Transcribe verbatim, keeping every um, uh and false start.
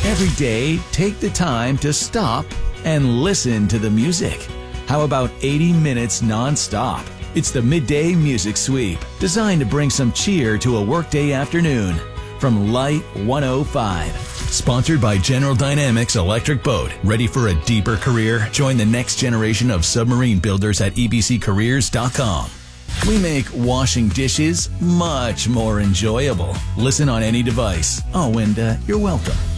Every day, take the time to stop and listen to the music. How about eighty minutes non-stop? It's the Midday Music Sweep, designed to bring some cheer to a workday afternoon. From Light one oh five. Sponsored by General Dynamics Electric Boat. Ready for a deeper career? Join the next generation of submarine builders at e b c careers dot com. We make washing dishes much more enjoyable. Listen on any device. Oh, and uh, you're welcome.